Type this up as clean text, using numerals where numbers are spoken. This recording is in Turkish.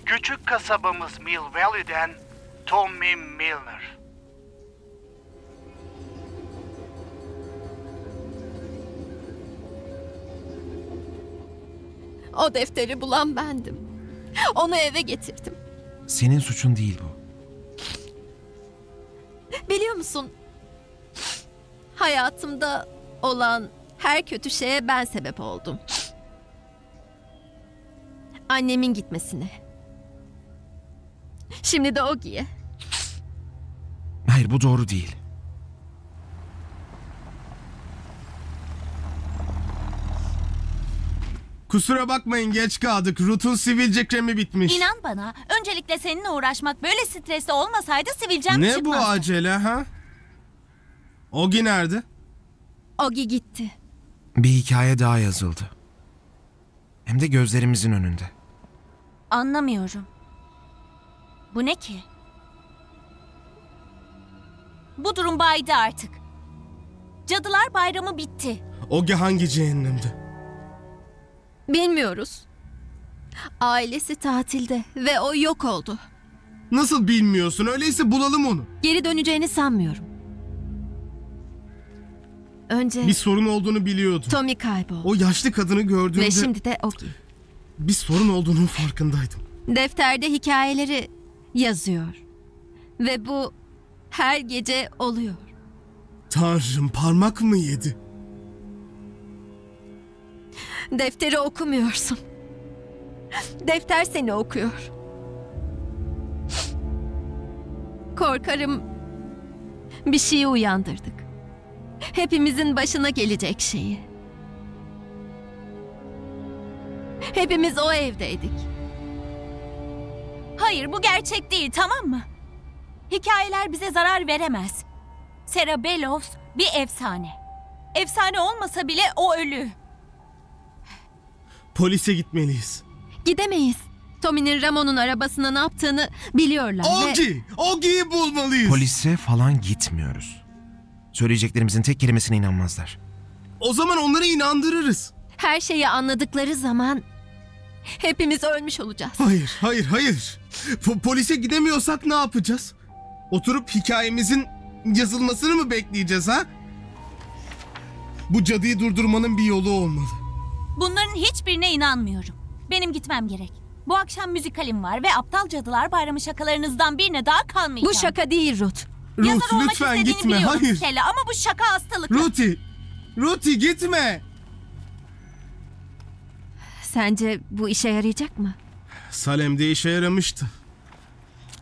Küçük kasabamız Mill Valley'den Tommy Milner. O defteri bulan bendim. Onu eve getirdim. Senin suçun değil bu. Biliyor musun? Hayatımda olan her kötü şeye ben sebep oldum. Annemin gitmesine. Şimdi de Ogi'ye. Hayır, bu doğru değil. Kusura bakmayın, geç kaldık. Ruth'un sivilce kremi bitmiş. İnan bana, öncelikle seninle uğraşmak böyle stresli olmasaydı sivilcem Ne bu çıkmazdı. acele ha? Ogi nerede? Ogi gitti. Bir hikaye daha yazıldı. Hem de gözlerimizin önünde. Anlamıyorum. Bu ne ki? Bu durum baydı artık. Cadılar Bayramı bitti. Ogi hangi cehennemde? Bilmiyoruz. Ailesi tatilde ve o yok oldu. Nasıl bilmiyorsun? Öyleyse bulalım onu. Geri döneceğini sanmıyorum. Önce Bir sorun olduğunu biliyordum. Tommy kayboldu. O yaşlı kadını gördüğümde Ve şimdi de Ogi. bir sorun olduğunun farkındaydım. Defterde hikayeleri yazıyor. Ve bu her gece oluyor. Tanrım, parmak mı yedi? Defteri okumuyorsun. Defter seni okuyor. Korkarım bir şeyi uyandırdık. Hepimizin başına gelecek şeyi. Hepimiz o evdeydik. Hayır, bu gerçek değil, tamam mı? Hikayeler bize zarar veremez. Sarah Bellows bir efsane. Efsane olmasa bile o ölü. Polise gitmeliyiz. Gidemeyiz. Tommy'nin Ramon'un arabasına ne yaptığını biliyorlar ve... Ogi! Ogi'yi bulmalıyız. Polise falan gitmiyoruz. Söyleyeceklerimizin tek kelimesine inanmazlar. O zaman onları inandırırız. Her şeyi anladıkları zaman hepimiz ölmüş olacağız. Hayır, hayır, hayır. Polise gidemiyorsak ne yapacağız? Oturup hikayemizin yazılmasını mı bekleyeceğiz ha? Bu cadıyı durdurmanın bir yolu olmalı. Bunların hiçbirine inanmıyorum. Benim gitmem gerek. Bu akşam müzikalim var ve Aptal Cadılar Bayramı şakalarınızdan birine daha kalmayacağım. Bu şaka değil Ruth. Yazar Ruth, olmak lütfen istediğini gitme. biliyorum Hayır. Stella, ama bu şaka hastalıklı. Ruthie gitme. Sence bu işe yarayacak mı? Salem'de işe yaramıştı.